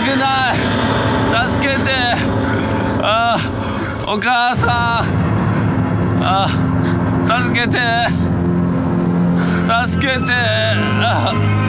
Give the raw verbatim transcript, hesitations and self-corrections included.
くない。助けて。あお母さん、あ助けて助けて。あ